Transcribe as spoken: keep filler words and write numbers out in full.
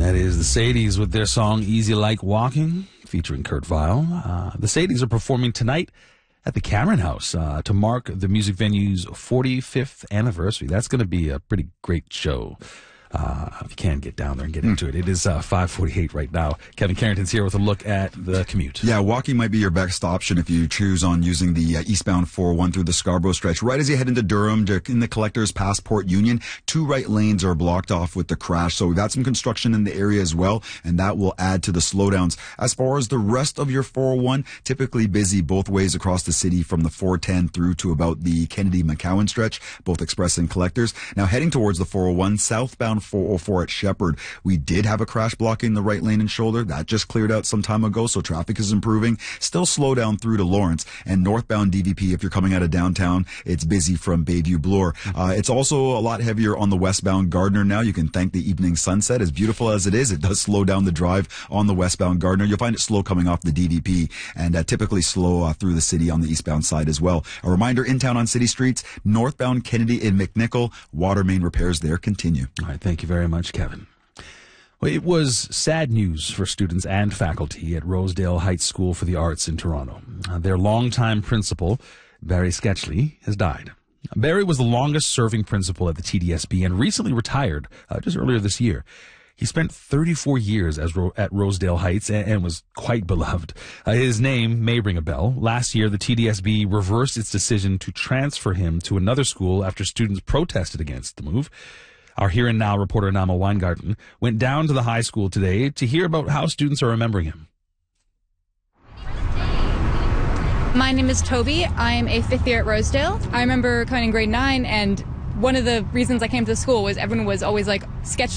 That is the Sadies with their song Easy Like Walking, featuring Kurt Vile. Uh, the Sadies are performing tonight at the Cameron House uh, to mark the music venue's forty-fifth anniversary. That's going to be a pretty great show. Uh, if you can get down there and get into it. It is uh, five forty-eight right now. Kevin Carrington's here with a look at the commute. Yeah, walking might be your best option if you choose on using the uh, eastbound four oh one through the Scarborough stretch. Right as you head into Durham, in the Collectors Passport Union, two right lanes are blocked off with the crash. So we've had some construction in the area as well, and that will add to the slowdowns. As far as the rest of your four oh one, typically busy both ways across the city from the four ten through to about the Kennedy-McCowan stretch, both express and collectors. Now heading towards the four oh one, southbound four oh four at Shepherd, we did have a crash blocking the right lane and shoulder. That just cleared out some time ago, so traffic is improving. Still slow down through to Lawrence, and northbound D V P, if you're coming out of downtown, it's busy from Bayview Bloor. Uh, it's also a lot heavier on the westbound Gardner now. You can thank the evening sunset. As beautiful as it is, it does slow down the drive on the westbound Gardner. You'll find it slow coming off the D V P, and uh, typically slow uh, through the city on the eastbound side as well. A reminder, in town on city streets, northbound Kennedy in McNichol, water main repairs there continue. All right, thank you very much, Kevin. Well, it was sad news for students and faculty at Rosedale Heights School for the Arts in Toronto. Uh, their longtime principal, Barry Sketchley, has died. Barry was the longest-serving principal at the T D S B and recently retired uh, just earlier this year. He spent thirty-four years as Ro- at Rosedale Heights and, and was quite beloved. Uh, his name may ring a bell. Last year, the T D S B reversed its decision to transfer him to another school after students protested against the move. Our Here and Now reporter, Nama Weingarten, went down to the high school today to hear about how students are remembering him. My name is Toby. I'm a fifth year at Rosedale. I remember coming in grade nine, and one of the reasons I came to the school was everyone was always like, Sketchley